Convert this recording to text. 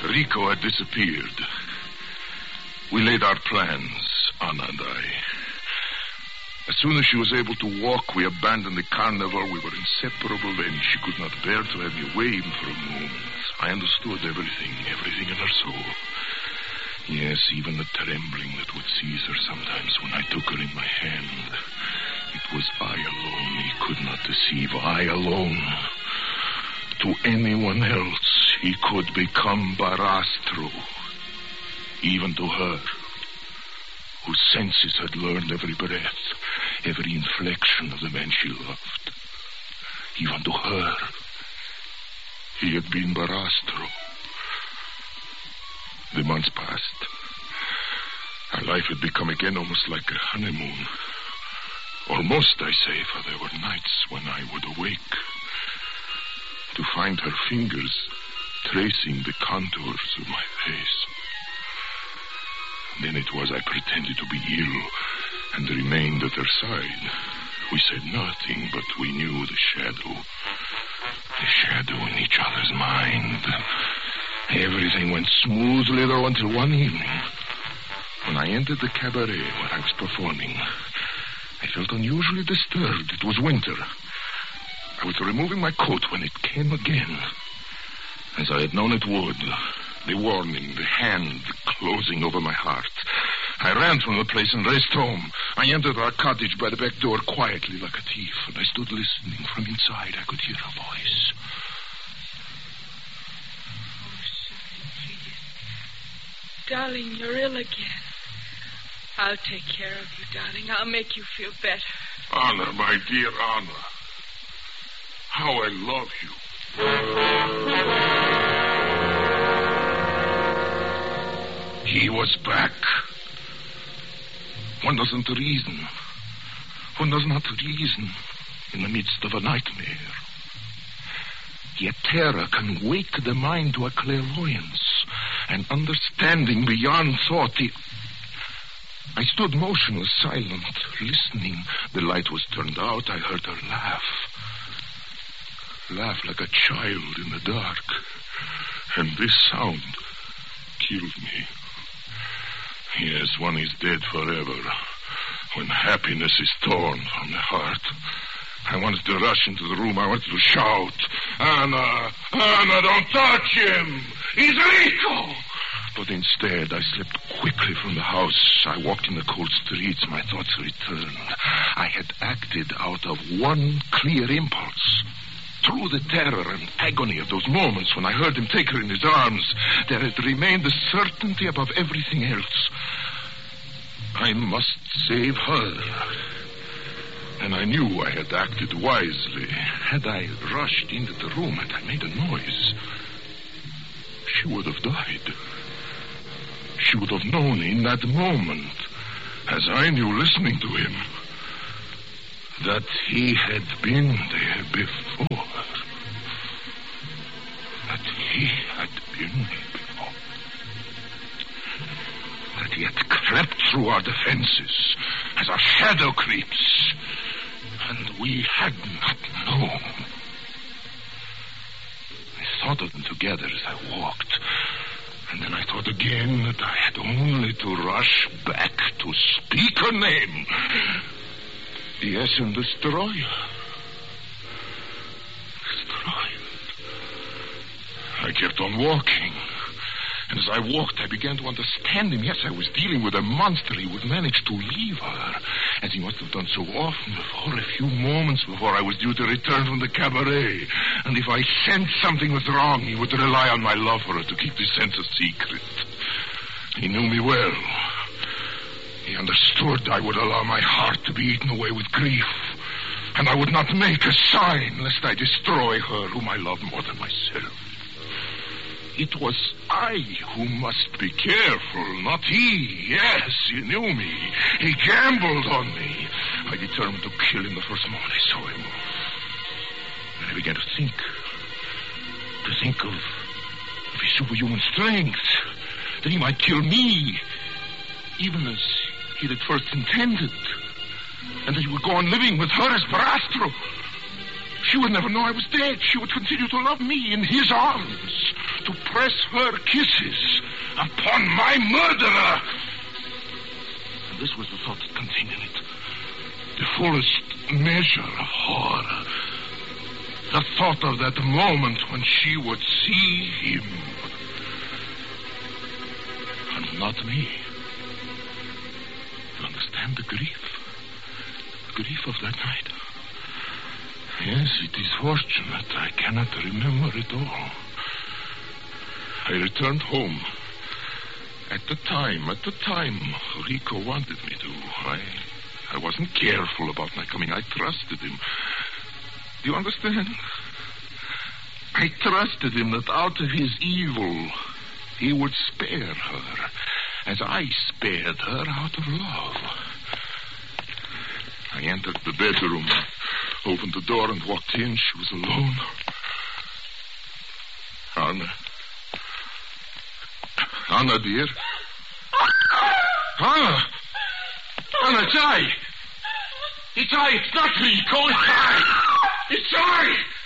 Rico had disappeared. We laid our plans, Anna and I. As soon as she was able to walk, we abandoned the carnival. We were inseparable then. She could not bear to have me away even for a moment. I understood everything in her soul. Yes, even the trembling that would seize her sometimes when I took her in my hand. It was I alone he could not deceive. I alone. To anyone else, he could become Barastro. Even to her, whose senses had learned every breath, every inflection of the man she loved. Even to her, he had been Barastro. The months passed. Our life had become again almost like a honeymoon. Almost, I say, for there were nights when I would awake to find her fingers tracing the contours of my face. Then it was I pretended to be ill and remained at her side. We said nothing, but we knew the shadow. The shadow in each other's mind. Everything went smoothly, though, until one evening, when I entered the cabaret where I was performing. I felt unusually disturbed. It was winter. I was removing my coat when it came again, as I had known it would. The warning, the hand closing over my heart. I ran from the place and raced home. I entered our cottage by the back door quietly like a thief, and I stood listening. From inside, I could hear her voice. Darling, you're ill again. I'll take care of you, darling. I'll make you feel better. Anna, my dear Anna. How I love you. He was back. One doesn't reason. One does not reason in the midst of a nightmare. Yet terror can wake the mind to a clairvoyance, an understanding beyond thought. I stood motionless, silent, listening. The light was turned out. I heard her laugh. Laugh like a child in the dark. And this sound killed me. Yes, one is dead forever when happiness is torn from the heart. I wanted to rush into the room. I wanted to shout, Anna, Anna, don't touch him. He's Rico. But instead, I slipped quickly from the house. I walked in the cold streets. My thoughts returned. I had acted out of one clear impulse. Through the terror and agony of those moments when I heard him take her in his arms, there had remained the certainty above everything else. I must save her. And I knew I had acted wisely. Had I rushed into the room, had I made a noise, she would have died. She would have known in that moment, as I knew listening to him, that he had been there before. That he had been there before. That he had crept through our defenses as our shadow creeps, and we had not known. I thought of them together as I walked, and then I thought again that I had only to rush back to speak her name. Yes, and destroy her. Destroy her. I kept on walking. And as I walked, I began to understand him. Yes, I was dealing with a monster. He would manage to leave her, as he must have done so often before, a few moments before I was due to return from the cabaret. And if I sensed something was wrong, he would rely on my love for her to keep the sense a secret. He knew me well. He understood I would allow my heart to be eaten away with grief, and I would not make a sign lest I destroy her whom I love more than myself. It was I who must be careful, not he. Yes, he knew me. He gambled on me. I determined to kill him the first moment I saw him. And I began to think of his superhuman strength, that he might kill me, even as he had first intended, and that he would go on living with her as Barastro. She would never know I was dead. She would continue to love me in his arms, to press her kisses upon my murderer. And this was the thought that contained in it. The fullest measure of horror. The thought of that moment when she would see him. And not me. You understand the grief? The grief of that night? Yes, it is fortunate I cannot remember it all. I returned home. At the time Rico wanted me to. I wasn't careful about my coming. I trusted him. Do you understand? I trusted him that out of his evil, he would spare her, as I spared her out of love. I entered the bedroom, opened the door and walked in. She was alone. Anna, dear. Anna, it's I. It's not Rico. It's I.